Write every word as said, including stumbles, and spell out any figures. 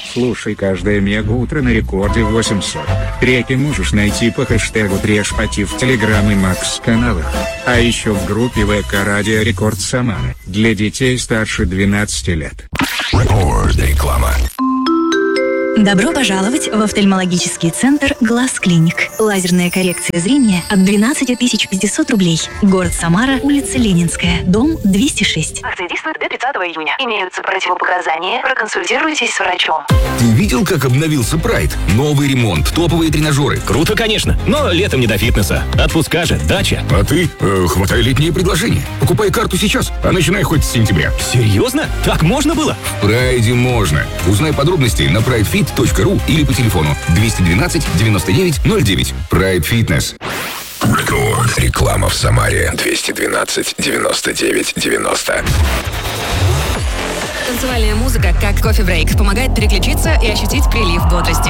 Слушай каждое мега-утро на рекорде в восемь сорок. Треки можешь найти по хэштегу Трешпати в Телеграм и Макс каналах. А еще в группе ВК Радио Рекорд Самара для детей старше двенадцати лет. Рекорд реклама. Добро пожаловать в офтальмологический центр «Глаз Клиник». Лазерная коррекция зрения от двенадцати тысяч пятисот рублей. Город Самара, улица Ленинская, дом двести шесть. Акция действует до тридцатого июня. Имеются противопоказания. Проконсультируйтесь с врачом. Ты видел, как обновился Прайд? Новый ремонт, топовые тренажеры. Круто, конечно, но летом не до фитнеса. Отпуска же, дача. А ты? Э, хватай летние предложения. Покупай карту сейчас, а начинай хоть с сентября. Серьезно? Так можно было? В Прайде можно. Узнай подробности на прайдфит точка ру или по телефону двести двенадцать девяносто девять ноль девять. Pride Fitness. Рекорд. Реклама в Самаре. двести двенадцать девяносто девять девяносто. Танцевальная музыка, как кофе-брейк, помогает переключиться и ощутить прилив бодрости.